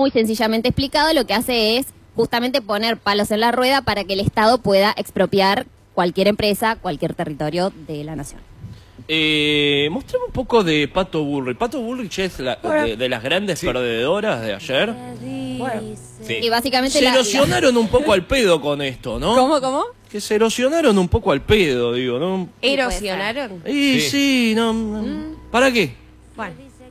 muy sencillamente explicado, lo que hace es justamente poner palos en la rueda para que el Estado pueda expropiar cualquier empresa, cualquier territorio de la nación. Mostrame un poco de Pato Bullrich. Pato Bullrich es de las grandes perdedoras de ayer. Bueno, Sí. y básicamente Se erosionaron un poco al pedo con esto, ¿no? ¿Cómo? Que se erosionaron un poco al pedo, digo, ¿no? ¿Erosionaron? Y sí, no. ¿Para qué? Bueno.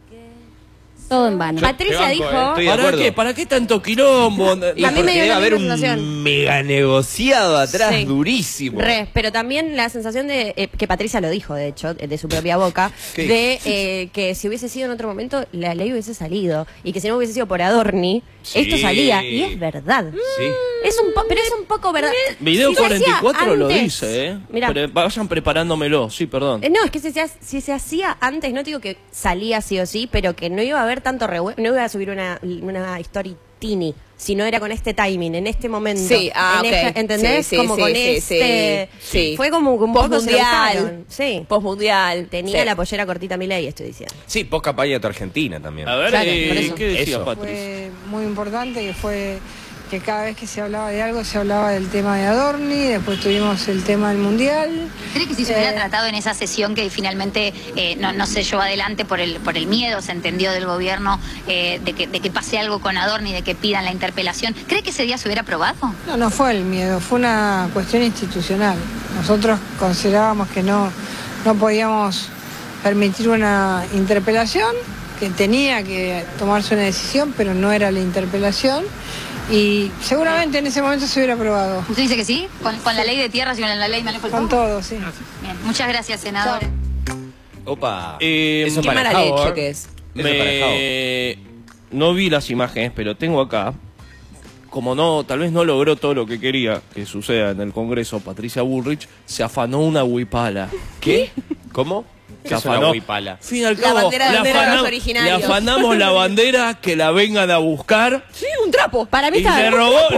todo en vano. Patricia dijo... Estoy de ¿Para acuerdo. qué? ¿Para qué tanto quilombo? Y A mí me porque dio debe la haber misma un sensación. mega negociado atrás Sí. durísimo. Pero también la sensación de, que Patricia lo dijo, de hecho, de su propia boca, ¿Qué? de que si hubiese sido en otro momento, la ley hubiese salido. Y que si no hubiese sido por Adorni, Sí. esto salía. Y es verdad. Sí. Pero es un poco verdad. Video Si se hacía 44 lo antes- dice, ¿eh? Mirá. Vayan preparándomelo, sí, perdón. No, es que si se hacía antes, no te digo que salía sí o sí, pero que no iba a haber tanto revuelo, no iba a subir una story teeny, si no era con este timing, en este momento. Sí, ¿Entendés? Sí, como sí, con sí, este... sí. Fue como un poco se Postmundial. buscaron. Sí. Postmundial. Tenía Sí. la pollera cortita Milei, estoy diciendo. Sí, post campaña de tu Argentina también. A ver, Claro, por eso. ¿qué decía Eso. Patricia? Fue muy importante, que fue que cada vez que se hablaba de algo se hablaba del tema de Adorni, después tuvimos el tema del Mundial. ¿Cree que si se hubiera tratado en esa sesión que finalmente no se llevó adelante por el miedo, se entendió del gobierno, de que pase algo con Adorni, de que pidan la interpelación, ¿cree que ese día se hubiera aprobado? No fue el miedo, fue una cuestión institucional. Nosotros considerábamos que no podíamos permitir una interpelación, que tenía que tomarse una decisión, pero no era la interpelación. Y seguramente en ese momento se hubiera aprobado. ¿Usted dice que sí? ¿Con la ley de tierras y con la ley de manejo del Con fuego? todo, sí. Bien, muchas gracias, senador. Opa. Eso Qué para mala Javo, leche ¿eh? que es. Eso para Javo. No vi las imágenes, pero tengo acá. Como tal vez no logró todo lo que quería que suceda en el Congreso, Patricia Bullrich se afanó una huipala. ¿Qué? ¿Cómo? Se ¿Qué es una afanó. huipala? Fin y al La cabo, bandera de los originarios. le afanamos la bandera, que la vengan a buscar. Sí, un trapo. Para mí Y está...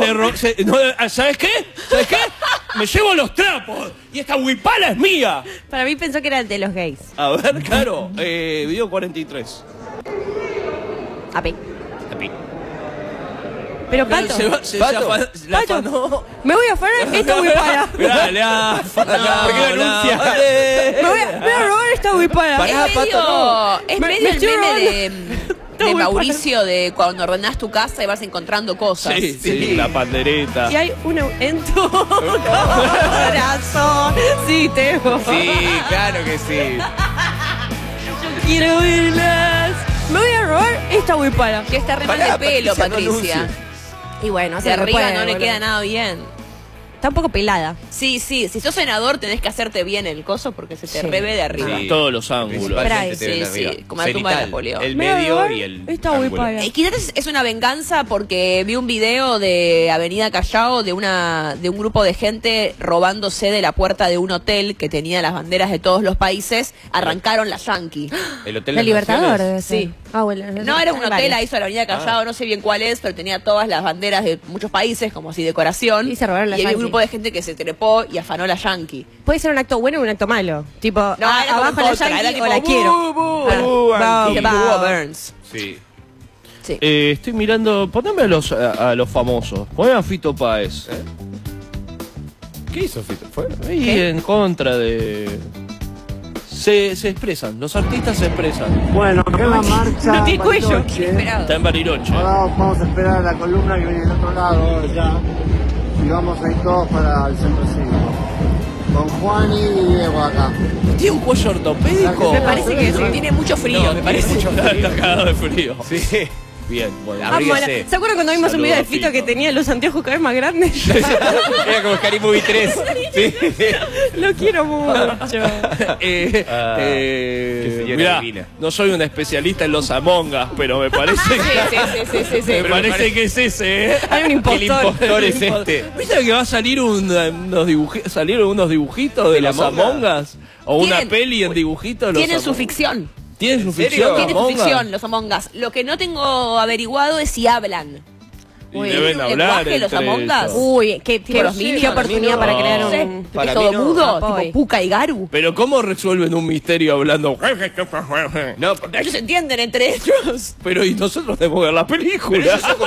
¿sabes qué? ¿Sabes qué? Me llevo los trapos y esta huipala es mía. Para mí pensó que era el de los gays. A ver, claro, video 43. Api. Api. Pero Pato, La afanó. me voy a afanar esta huipala. Mirá, le afanó. ¿Por qué lo anuncia? Me voy a robar esta huipala. Pará, Es medio, Pato, es Me medio el estoy meme de muy Mauricio de cuando ordenás tu casa y vas encontrando cosas. Sí, la pandereta. Y hay uno en tu corazón. Sí, Teo. Sí, claro que sí. Yo quiero verlas. Me voy a robar esta huipala. Que está re mal Pará, de pelo, Patricia, no Patricia. anuncies. Y bueno, De hace lo que arriba puede, no le boludo. queda nada bien. Está un poco pelada. Sí, si sos senador tenés que hacerte bien el coso porque se te Sí. revé de arriba. Sí. Todos los ángulos. Principalmente Sí, te ven sí, arriba. como la tumba de Cenital, Napoleón. el Me voy a medio robar y el esta ángulo. huipala. Quizás es una venganza porque vi un video de Avenida Callao de un grupo de gente robándose de la puerta de un hotel que tenía las banderas de todos los países. Arrancaron la Yankee. El hotel La Las Libertador Naciones. debe ser. Sí. Ah, bueno. No era un hotel varios. ahí sobre Avenida Callao, no sé bien cuál es, pero tenía todas las banderas de muchos países como así decoración. Y se robaron la Y había un Yankee. grupo de gente que se trepó y afanó la Yankee. Puede ser un acto bueno o un acto malo. Tipo, No, era como abajo la contra, Yankee era o tipo, la quiero. "Boo, Ah, que boo, boo, boo". Burns. Sí. Sí. Estoy mirando, poneme a los famosos. Poneme a Fito Páez. ¿Qué hizo Fito? ¿Fue? Ahí en contra de... Se expresan, los artistas se expresan. Bueno, acá en la marcha. No tiene cuello. Bariloche. Inesperado. Está en Bariloche. Ahora vamos a esperar a la columna que viene del otro lado ya. Y vamos a ir todos para el centro cívico. Con Juan y Diego acá. ¿Tiene un cuello ortopédico? Me parece que sí, tiene mucho frío, me parece. Está cagado de frío. Sí. Bien, bueno. Abríguese. ¿Se acuerdan cuando vimos un video de Saludos, Fito que Fito. tenía los anteojos cada vez más grandes? Era como Scary Movie 3. Sí. Lo quiero mucho. qué señora Mirá, divina. no soy un especialista en los Among Us, pero me parece que, Sí. me parece que es ese, ¿eh? Hay un El impostor. impostor es este. ¿Viste que va a salir salieron unos dibujitos de ¿De la los Among Among Us? O una Tienen- peli en dibujitos de los Tienen su Among Us. ficción. ¿Tienen su serio? ficción? Tienen su Among Us? ficción, los Among Us. Lo que no tengo averiguado es si hablan. Y Uy, deben ¿un hablar lenguaje los entre Among Us? ellos. Uy, qué los niños, qué oportunidad para para mí no. crear No sé, un... Para todo mí no. mudo, Apoy. tipo Puka y Garu. Pero ¿cómo resuelven un misterio hablando? No, porque Ellos se entienden entre ellos. Pero y nosotros tenemos que ver la película.